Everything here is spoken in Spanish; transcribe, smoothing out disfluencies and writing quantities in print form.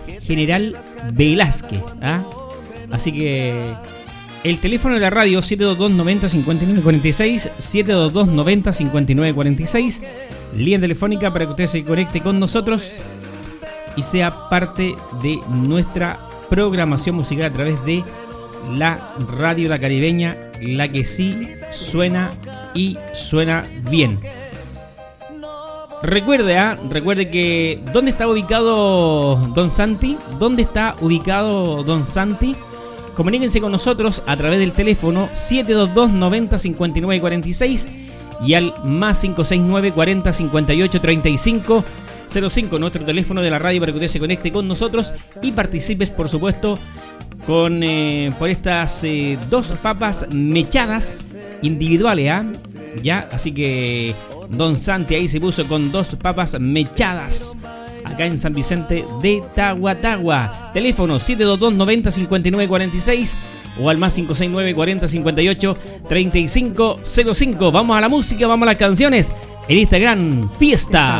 General Velázquez, ¿ah? Así que el teléfono de la radio 722-90-5946, 722-90-5946, línea telefónica para que usted se conecte con nosotros y sea parte de nuestra programación musical a través de la radio La Caribeña, la que sí suena y suena bien. Recuerde que ¿dónde está ubicado Don Santi? ¿Dónde está ubicado Don Santi? Comuníquense con nosotros a través del teléfono 722-90-5946 y al más 569-40-58-35-05, nuestro teléfono de la radio para que usted se conecte con nosotros y participes, por supuesto, con por estas dos papas mechadas individuales, ¿ah? Ya, así que Don Santi ahí se puso con dos papas mechadas acá en San Vicente de Tahuatahua. Teléfono 722-90-5946 o al más 569-40-58-35-05. Vamos a la música, vamos a las canciones en esta gran fiesta.